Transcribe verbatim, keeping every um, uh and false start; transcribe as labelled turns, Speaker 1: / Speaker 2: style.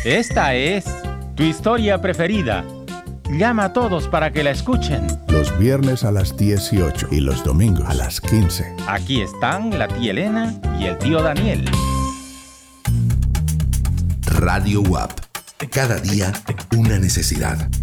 Speaker 1: Esta es tu historia preferida. Llama a todos para que la escuchen.
Speaker 2: Los viernes a las dieciocho y los domingos a las quince.
Speaker 1: Aquí están la tía Elena y el tío Daniel.
Speaker 3: Radio U A P. Cada día una necesidad.